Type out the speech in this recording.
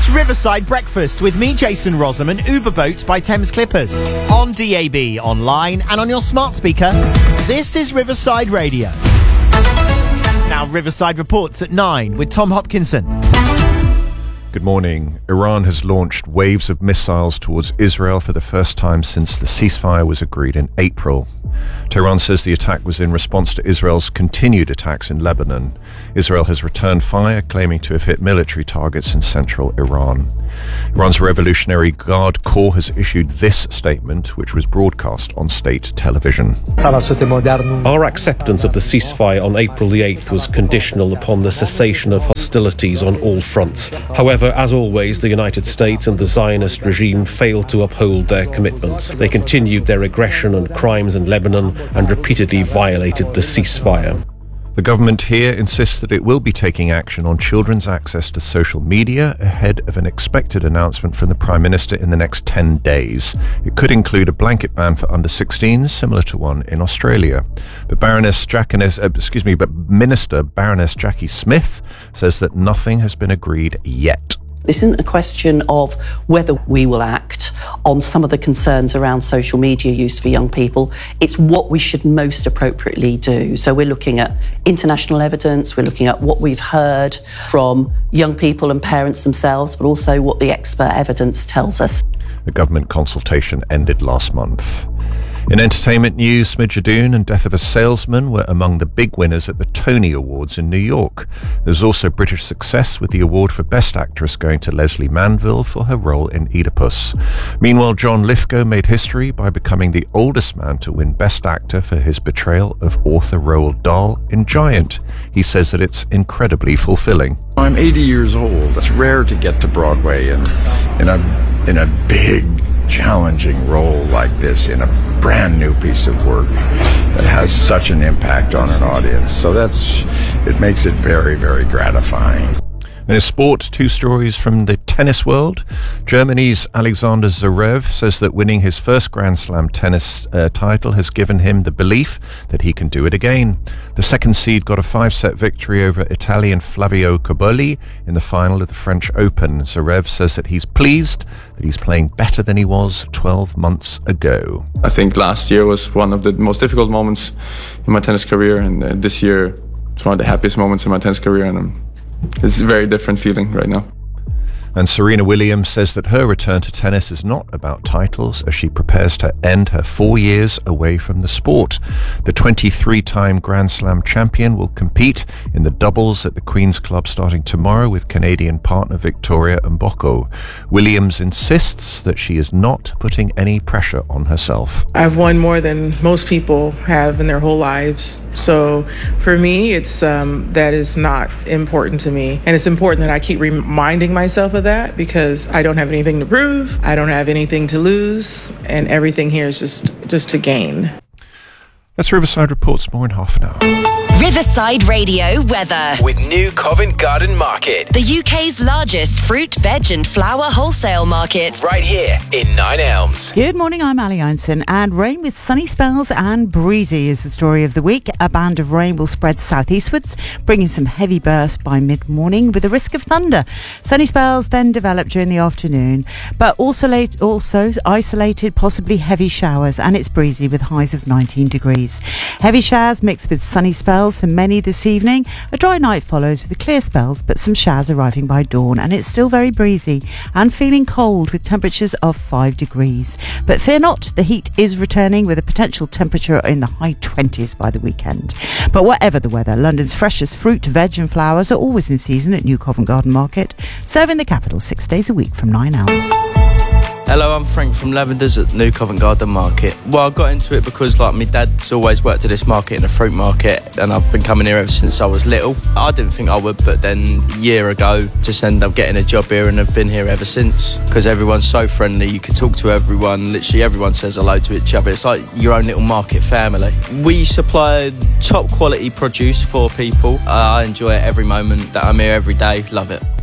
It's Riverside Breakfast with me, Jason Rossum, and Uber Boat by Thames Clippers. On DAB, online and on your smart speaker, this is Riverside Radio. Now Riverside Reports at 9 with Tom Hopkinson. Good morning. Iran has launched waves of missiles towards Israel for the first time since the ceasefire was agreed in April. Tehran says the attack was in response to Israel's continued attacks in Lebanon. Israel has returned fire, claiming to have hit military targets in central Iran. Iran's Revolutionary Guard Corps has issued this statement, which was broadcast on state television. Our acceptance of the ceasefire on April the 8th was conditional upon the cessation of hostilities on all fronts. However, as always, the United States and the Zionist regime failed to uphold their commitments. They continued their aggression and crimes in Lebanon and repeatedly violated the ceasefire. The government here insists that it will be taking action on children's access to social media ahead of an expected announcement from the Prime Minister in the next 10 days. It could include a blanket ban for under-16s, similar to one in Australia. But Minister Baroness Jackie Smith says that nothing has been agreed yet. This isn't a question of whether we will act on some of the concerns around social media use for young people. It's what we should most appropriately do. So we're looking at international evidence, we're looking at what we've heard from young people and parents themselves, but also what the expert evidence tells us. The government consultation ended last month. In entertainment news, Smidgedoon and Death of a Salesman were among the big winners at the Tony Awards in New York. There was also British success with the award for Best Actress going to Leslie Manville for her role in Oedipus. Meanwhile, John Lithgow made history by becoming the oldest man to win Best Actor for his portrayal of Arthur Roald Dahl in Giant. He says that it's incredibly fulfilling. I'm 80 years old. It's rare to get to Broadway in a big, challenging role like this, in a brand new piece of work that has such an impact on an audience. So it makes it very, very gratifying. In a sport, two stories from the tennis world. Germany's Alexander Zverev says that winning his first Grand Slam tennis title has given him the belief that he can do it again. The second seed got a 5-set victory over Italian Flavio Cobolli in the final of the French Open. Zverev says that he's pleased that he's playing better than he was 12 months ago. I think last year was one of the most difficult moments in my tennis career, and this year it's one of the happiest moments in my tennis career, and it's a very different feeling right now. And Serena Williams says that her return to tennis is not about titles as she prepares to end her 4 years away from the sport. The 23-time Grand Slam champion will compete in the doubles at the Queen's Club starting tomorrow with Canadian partner Victoria Mboko. Williams insists that she is not putting any pressure on herself. I've won more than most people have in their whole lives. So for me, it's that is not important to me. And it's important that I keep reminding myself of that, because I don't have anything to prove, I don't have anything to lose, and everything here is just to gain. That's Riverside Reports, more in half an hour. Riverside Radio weather. With New Covent Garden Market. The UK's largest fruit, veg and flower wholesale market. Right here in Nine Elms. Good morning, I'm Ali Einson, and rain with sunny spells and breezy is the story of the week. A band of rain will spread southeastwards, bringing some heavy bursts by mid-morning with a risk of thunder. Sunny spells then develop during the afternoon, but also isolated, possibly heavy showers, and it's breezy with highs of 19 degrees. Heavy showers mixed with sunny spells for many this evening. A dry night follows with the clear spells, but some showers arriving by dawn, and it's still very breezy and feeling cold with temperatures of 5 degrees. But fear not, the heat is returning with a potential temperature in the high 20s by the weekend. But whatever the weather, London's freshest fruit, veg and flowers are always in season at New Covent Garden Market, serving the capital 6 days a week from 9 hours. Hello, I'm Frank from Lavenders at New Covent Garden Market. Well, I got into it because my dad's always worked at this market in a fruit market, and I've been coming here ever since I was little. I didn't think I would, but then a year ago just ended up getting a job here, and I've been here ever since because everyone's so friendly. You can talk to everyone, literally everyone says hello to each other. It's like your own little market family. We supply top quality produce for people. I enjoy it every moment that I'm here, every day. Love it.